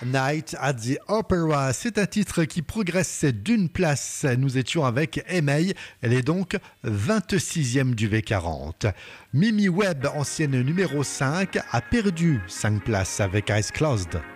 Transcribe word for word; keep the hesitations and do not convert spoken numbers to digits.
Night at the Opera. C'est un titre qui progresse d'une place. Nous étions avec Aimee. Elle est donc vingt-sixième du V quarante. Mimi Webb, ancienne numéro cinq, a perdu cinq places avec Eyes Closed.